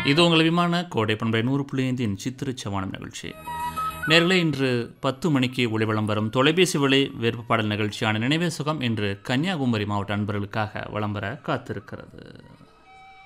இது உங்கள் விமான கோடை பண்பை 100.5 சித்திர சவானம் நிகழ்ச்சி. நேர்களே, இன்று 10 மணிக்கு ஒளிவலம் வரும் தொலைபேசி வழி விருப்ப பாடல் நிகழ்ச்சியான நினைவே சுகம் இன்று கன்னியாகுமரி மாவட்ட அன்பர்களுக்காக வலம் வர காத்திருக்கிறது.